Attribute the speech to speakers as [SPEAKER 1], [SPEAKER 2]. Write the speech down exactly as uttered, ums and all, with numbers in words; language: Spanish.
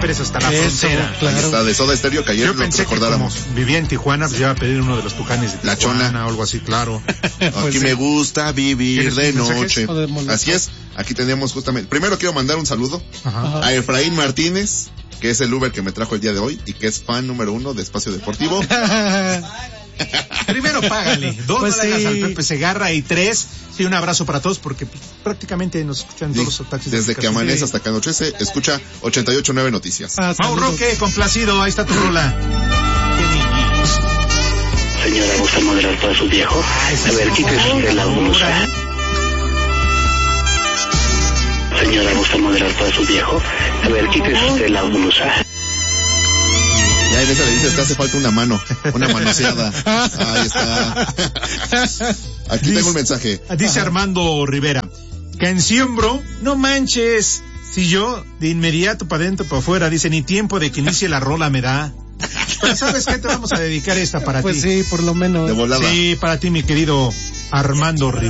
[SPEAKER 1] esperes hasta la Eso, frontera.
[SPEAKER 2] Claro. Ahí está, de Soda Stereo, que ayer
[SPEAKER 1] Yo pensé
[SPEAKER 2] lo recordáramos.
[SPEAKER 1] Que como vivía en Tijuana, pues iba a pedir uno de los Tucanes de Tijuana.
[SPEAKER 2] La Chona.
[SPEAKER 1] O algo así, claro.
[SPEAKER 2] Aquí pues me sí. gusta vivir de noche. Así es, aquí tenemos justamente. Primero quiero mandar un saludo Ajá. a Efraín Martínez, que es el Uber que me trajo el día de hoy y que es fan número uno de Espacio Deportivo.
[SPEAKER 1] Primero págale, dos pues dólares sí. al Pepe Segarra y tres, sí, un abrazo para todos porque pues, prácticamente nos escuchan sí, todos los taxis.
[SPEAKER 2] Desde de que amanece hasta que anochece, escucha ochenta y ocho punto nueve Noticias.
[SPEAKER 1] Ah, Mau Roque, complacido, ahí está tu rola.
[SPEAKER 3] Señora, ¿gusta moderar para su viejo? A ver, quítese usted la blusa. Señora, ¿gusta moderar para su viejo? A ver, quítese usted la blusa.
[SPEAKER 2] Ya en esa le dices, te hace falta una mano, una manoseada. Ahí está. Aquí dice, tengo un mensaje.
[SPEAKER 1] Dice Armando Rivera, canción, bro, no manches. Si yo, de inmediato para adentro, para afuera, dice, ni tiempo de que inicie la rola me da. Pero ¿sabes qué? Te vamos a dedicar esta para
[SPEAKER 4] pues
[SPEAKER 1] ti.
[SPEAKER 4] Pues sí, por lo menos.
[SPEAKER 2] De volada.
[SPEAKER 1] Sí, para ti, mi querido Armando Rivera.